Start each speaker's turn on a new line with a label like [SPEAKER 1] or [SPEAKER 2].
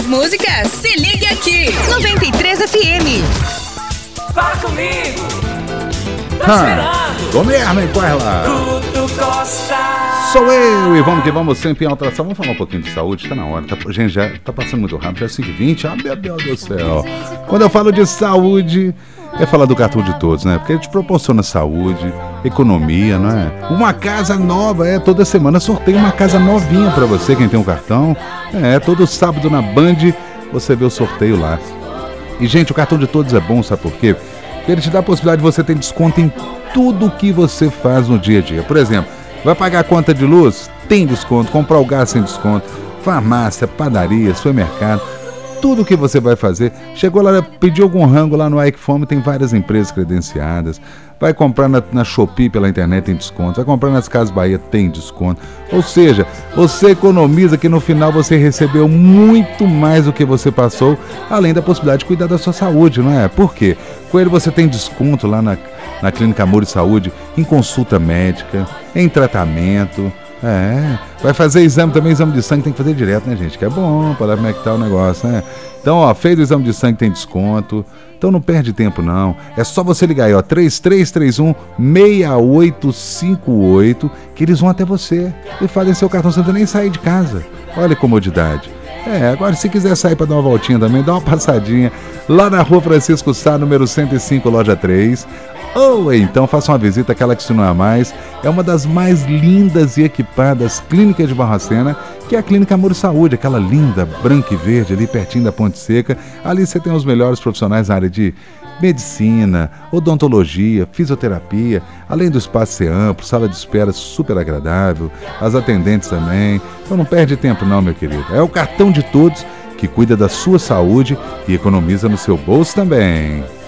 [SPEAKER 1] melhores músicas, se ligue aqui. 93 FM.
[SPEAKER 2] Fala comigo. Tô esperando.
[SPEAKER 3] Ô mesmo, corre lá.
[SPEAKER 2] Guto Costa.
[SPEAKER 3] Sou eu e vamos que vamos sempre em alta ação. Vamos falar um pouquinho de saúde, tá na hora. Gente, já tá passando muito rápido, já é 5h20. Ah, meu Deus do céu. Quando eu falo de saúde, é falar do cartão de todos, né? Porque ele te proporciona saúde, economia, não é? Uma casa nova, toda semana sorteia uma casa novinha pra você, quem tem um cartão. Todo sábado na Band você vê o sorteio lá. E, gente, o cartão de todos é bom, sabe por quê? Porque ele te dá a possibilidade de você ter desconto em tudo que você faz no dia a dia. Por exemplo, vai pagar a conta de luz? Tem desconto. Comprar o gás sem desconto. Farmácia, padaria, supermercado. Tudo que você vai fazer. Chegou lá, pediu algum rango lá no Ike Fome, tem várias empresas credenciadas. Vai comprar na Shopee pela internet, tem desconto. Vai comprar nas Casas Bahia, tem desconto. Ou seja, você economiza que no final você recebeu muito mais do que você passou, além da possibilidade de cuidar da sua saúde, não é? Por quê? Com ele você tem desconto lá na Clínica Amor e Saúde, em consulta médica, em tratamento. Vai fazer exame também, exame de sangue tem que fazer direto, né, gente? Que é bom, para ver como é que tá o negócio, né? Então, fez o exame de sangue, tem desconto. Então não perde tempo, não. É só você ligar aí, 3331-6858, que eles vão até você e fazem seu cartão, você não precisa nem sair de casa. Olha a comodidade. Agora se quiser sair para dar uma voltinha também, dá uma passadinha lá na Rua Francisco Sá, número 105, loja 3. Ou então faça uma visita àquela que se não é mais. É uma das mais lindas e equipadas clínicas de Barbacena, que é a Clínica Amor e Saúde, aquela linda, branca e verde, ali pertinho da Ponte Seca. Ali você tem os melhores profissionais na área de medicina, odontologia, fisioterapia, além do espaço ser amplo, sala de espera super agradável, as atendentes também. Então não perde tempo não, meu querido. É o cartão de todos que cuida da sua saúde e economiza no seu bolso também.